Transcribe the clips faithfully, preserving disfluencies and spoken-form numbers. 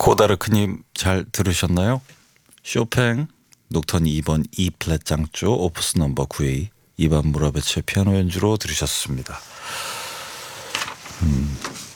고다르크님 잘 들으셨나요? 쇼팽 녹턴 이 번 E 플랫 장조 오프스 넘버 구에이 이반 무라베체 피아노 연주로 들으셨습니다. 음.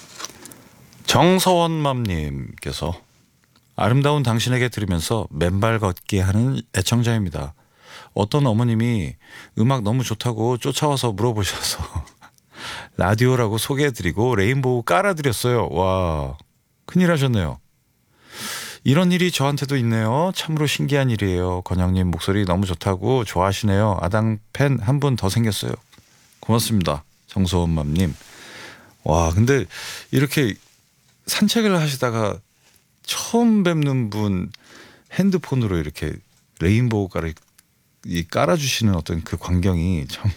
정서원맘님께서 아름다운 당신에게 들으면서 맨발 걷기 하는 애청자입니다. 어떤 어머님이 음악 너무 좋다고 쫓아와서 물어보셔서 라디오라고 소개해드리고 레인보우 깔아드렸어요. 와, 큰일 하셨네요. 이런 일이 저한테도 있네요. 참으로 신기한 일이에요. 건영님 목소리 너무 좋다고 좋아하시네요. 아당 팬 한 분 더 생겼어요. 고맙습니다. 정소원맘님. 와, 근데 이렇게 산책을 하시다가 처음 뵙는 분 핸드폰으로 이렇게 레인보우 깔아, 이 깔아주시는 어떤 그 광경이 참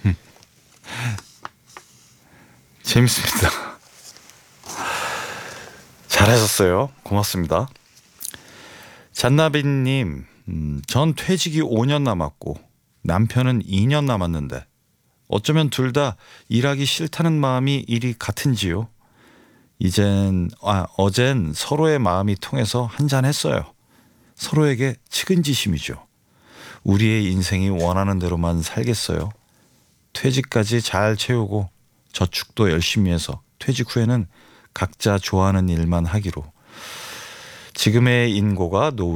재밌습니다. 잘하셨어요. 고맙습니다. 잔나비님, 음, 전 퇴직이 오 년 남았고 남편은 이 년 남았는데 어쩌면 둘 다 일하기 싫다는 마음이 일이 같은지요. 이젠 아, 어젠 서로의 마음이 통해서 한잔했어요. 서로에게 측은지심이죠. 우리의 인생이 원하는 대로만 살겠어요. 퇴직까지 잘 채우고 저축도 열심히 해서 퇴직 후에는 각자 좋아하는 일만 하기로. 지금의 인고가 노후